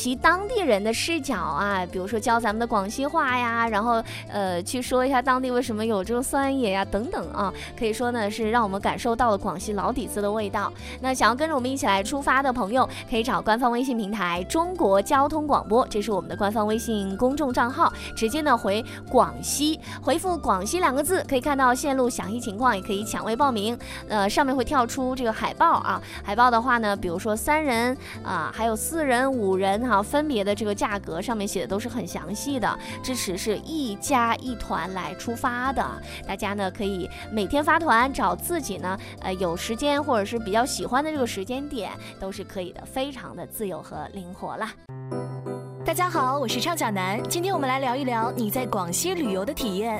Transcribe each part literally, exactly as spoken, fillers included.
西当地人的视角啊，比如说教咱们的广西话呀，然后呃去说一下当地为什么有这种酸野呀等等啊，可以说呢是让我们感受到了广西老底子的味道。那想要跟着我们一起来出发的朋友，可以找官方微信平台中国交通广播，这是我们的官方微信公众账号，直接呢回广西，回复广西两个字，可以看到线路详细情况，也可以抢位报名。呃，上面会跳出这个海报啊，海报的话呢，比如说三人啊，还有四人、五人哈、啊，分别的这个价格上面写的都是很详细的，支持是一家一团来出发的。大家呢可以每天发团，找自己呢呃有时间或者是比较喜欢的这个时间点，都是可以的，非常的自由和灵活啦。 大家好，我是畅小南，今天我们来聊一聊你在广西旅游的体验。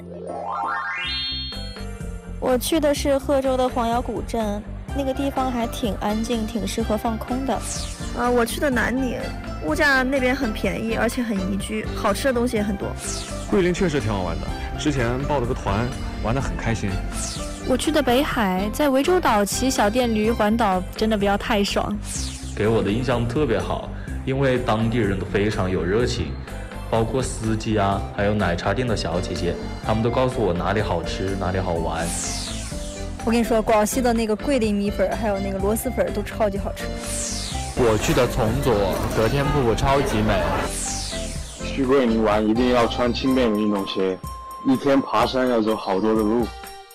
我去的是贺州的黄窑古镇，那个地方还挺安静，挺适合放空的。 呃，我去的南宁，物价那边很便宜，而且很宜居，好吃的东西也很多。 桂林确实挺好玩的，之前报了个团，玩得很开心。 我去的北海，在涠洲岛骑小电驴环岛，真的不要太爽。 给我的印象特别好，因为当地人都非常有热情，包括司机啊，还有奶茶店的小姐姐，他们都告诉我哪里好吃，哪里好玩。 我跟你说，广西的那个桂林米粉还有那个螺蛳粉都超级好吃。 我去的崇左，隔天瀑布超级美。 去桂林玩一定要穿轻便运动鞋，一天爬山要走好多的路。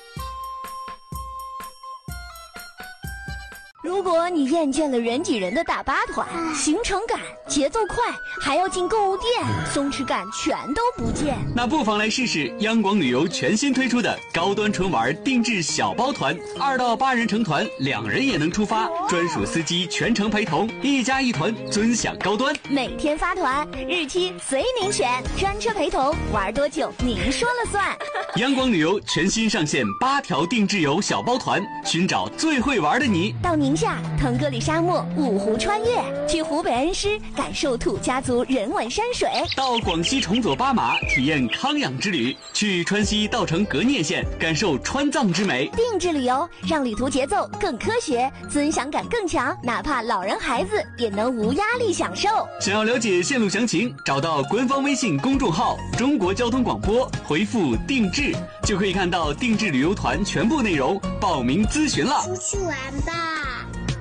如果你厌倦了人挤人的大巴团，行程赶、节奏快，还要进购物店，松弛感全都不见， 那不妨来试试央广旅游全新推出的高端纯玩定制小包团，二到八人成团，两人也能出发，专属司机全程陪同，一家一团，尊享高端。 每天发团，日期随您选，专车陪同，玩多久您说了算。 央广旅游全新上线八条定制游小包团，寻找最会玩的你。 到宁夏腾格里沙漠五湖穿越，去湖北恩施感受土家族人文山水， 到广西崇左巴马体验康养之旅，去川西稻城格聂县感受川藏之美。 定制旅游让旅途节奏更科学，尊享感更强，哪怕老人孩子也能无压力享受。 想要了解线路详情，找到官方微信公众号中国交通广播，回复定制就可以看到定制旅游团全部内容，报名咨询了。 出去玩吧。